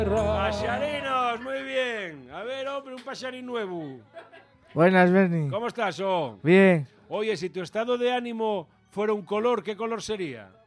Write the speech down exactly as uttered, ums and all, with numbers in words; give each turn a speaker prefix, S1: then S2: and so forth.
S1: Paxarinos, muy bien. A ver, hombre, un paxarín nuevo.
S2: Buenas, Bernie.
S1: ¿Cómo estás, oh?
S2: Bien.
S1: Oye, si tu estado de ánimo fuera un color, ¿qué color sería?